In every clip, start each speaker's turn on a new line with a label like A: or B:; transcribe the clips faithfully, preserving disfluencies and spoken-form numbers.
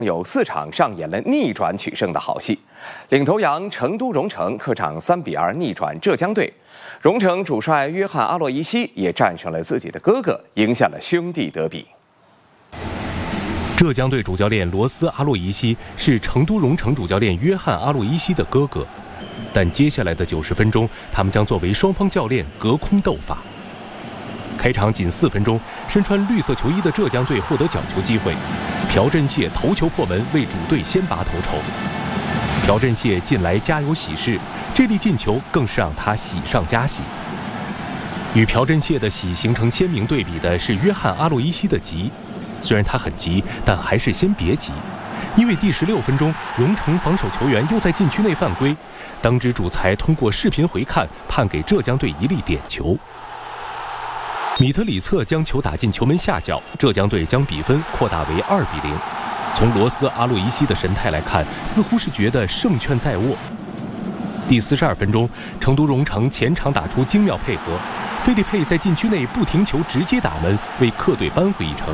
A: 有四场上演了逆转取胜的好戏，领头羊成都蓉城客场三比二逆转浙江队，蓉城主帅约翰阿洛伊西也战胜了自己的哥哥，赢下了兄弟德比。
B: 浙江队主教练罗斯阿洛伊西是成都蓉城主教练约翰阿洛伊西的哥哥，但接下来的九十分钟，他们将作为双方教练隔空斗法。开场仅四分钟，身穿绿色球衣的浙江队获得角球机会，朴振燮头球破门，为主队先拔头筹。朴振燮近来家有喜事，这粒进球更是让他喜上加喜。与朴振燮的喜形成鲜明对比的是约翰阿洛伊西的急，虽然他很急，但还是先别急，因为第十六分钟，蓉城防守球员又在禁区内犯规，当值主裁通过视频回看，判给浙江队一粒点球。米特里策将球打进球门下角，浙江队将比分扩大为二比零。从罗斯阿洛伊西的神态来看，似乎是觉得胜券在握。第四十二分钟，成都蓉城前场打出精妙配合，费利佩在禁区内不停球直接打门，为客队扳回一城。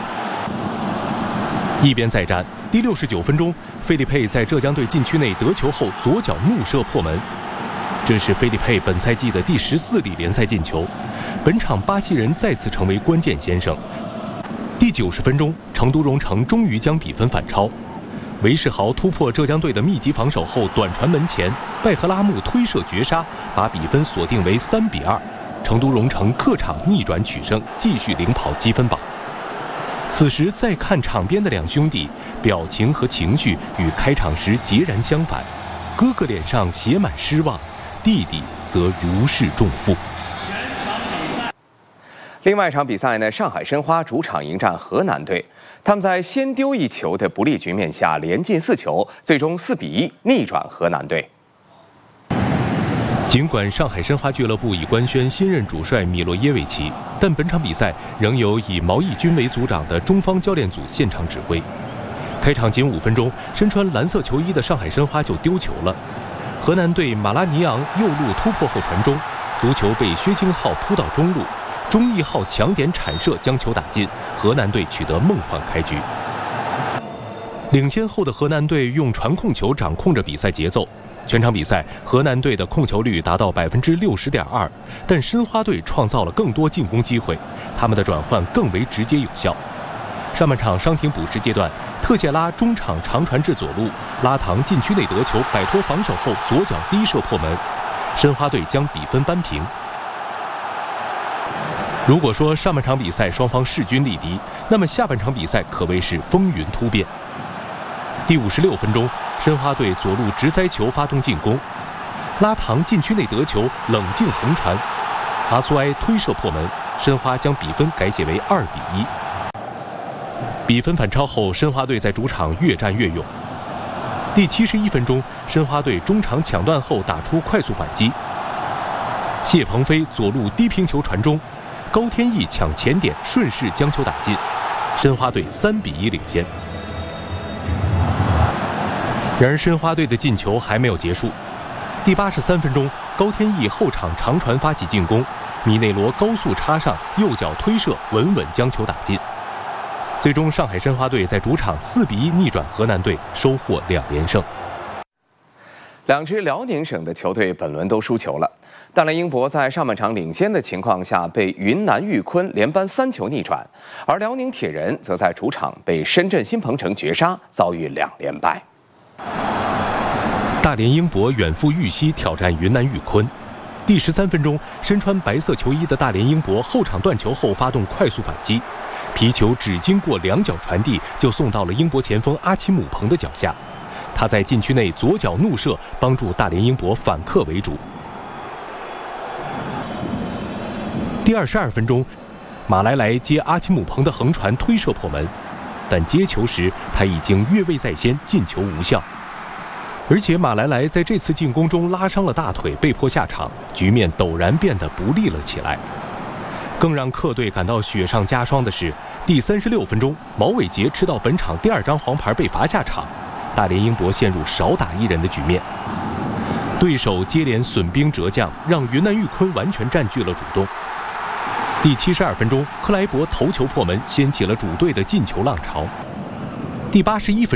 B: 一边再战，第六十九分钟，费利佩在浙江队禁区内得球后左脚怒射破门。这是费利佩本赛季的第十四粒联赛进球，本场巴西人再次成为关键先生。第九十分钟，成都蓉城终于将比分反超，韦世豪突破浙江队的密集防守后短传门前，拜赫拉木推射绝杀，把比分锁定为三比二。成都蓉城客场逆转取胜，继续领跑积分榜。此时再看场边的两兄弟，表情和情绪与开场时截然相反，哥哥脸上写满失望，弟弟则如释重负。
A: 另外一场比赛呢，上海申花主场迎战河南队，他们在先丢一球的不利局面下连进四球，最终四比一逆转河南队。
B: 尽管上海申花俱乐部已官宣新任主帅米洛耶维奇，但本场比赛仍有以毛义军为组长的中方教练组现场指挥。开场仅五分钟，身穿蓝色球衣的上海申花就丢球了。河南队马拉尼昂右路突破后传中，足球被薛京浩扑到中路，钟毅浩抢点铲射将球打进，河南队取得梦幻开局。领先后的河南队用传控球掌控着比赛节奏，全场比赛河南队的控球率达到百分之六十点二，但申花队创造了更多进攻机会，他们的转换更为直接有效。上半场伤停补时阶段，特谢拉中场长传至左路，拉唐禁区内得球，摆脱防守后左脚低射破门，申花队将比分扳平。如果说上半场比赛双方势均力敌，那么下半场比赛可谓是风云突变。第五十六分钟，申花队左路直塞球发动进攻，拉唐禁区内得球，冷静横传，阿苏埃推射破门，申花将比分改写为二比一。比分反超后，申花队在主场越战越勇。第七十一分钟，申花队中场抢断后打出快速反击，谢鹏飞左路低平球传中，高天意抢前点顺势将球打进，申花队三比一领先。然而申花队的进球还没有结束，第八十三分钟，高天意后场长传发起进攻，米内罗高速插上，右脚推射，稳稳将球打进。最终，上海申花队在主场四比一逆转河南队，收获两连胜。
A: 两支辽宁省的球队本轮都输球了。大连英博在上半场领先的情况下，被云南玉坤连扳三球逆转，而辽宁铁人则在主场被深圳新鹏城绝杀，遭遇两连败。
B: 大连英博远赴玉溪挑战云南玉坤。第十三分钟，身穿白色球衣的大连英博后场断球后发动快速反击，皮球只经过两脚传递就送到了英博前锋阿奇姆彭的脚下，他在禁区内左脚怒射，帮助大连英博反客为主。第二十二分钟，马来莱接阿奇姆彭的横传推射破门，但接球时他已经越位在先，进球无效。而且马来莱在这次进攻中拉伤了大腿，被迫下场，局面陡然变得不利了起来。更让客队感到雪上加霜的是，第三十六分钟，毛伟杰吃到本场第二张黄牌被罚下场，大连英博陷入少打一人的局面。对手接连损兵折将，让云南玉坤完全占据了主动。第七十二分钟，克莱伯头球破门，掀起了主队的进球浪潮。第八十一分